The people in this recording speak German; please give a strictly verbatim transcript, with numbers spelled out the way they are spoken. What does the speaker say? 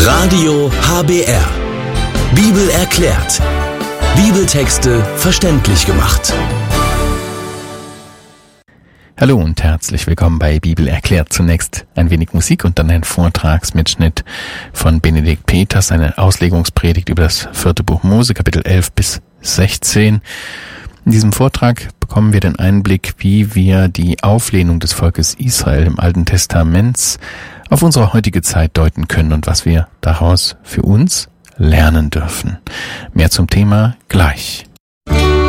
Radio H B R. Bibel erklärt. Bibeltexte verständlich gemacht. Hallo und herzlich willkommen bei Bibel erklärt. Zunächst ein wenig Musik und dann ein Vortragsmitschnitt von Benedikt Peters, eine Auslegungspredigt über das vierte Buch Mose, Kapitel elf bis sechzehn. In diesem Vortrag bekommen wir den Einblick, wie wir die Auflehnung des Volkes Israel im Alten Testament auf unsere heutige Zeit deuten können und was wir daraus für uns lernen dürfen. Mehr zum Thema gleich.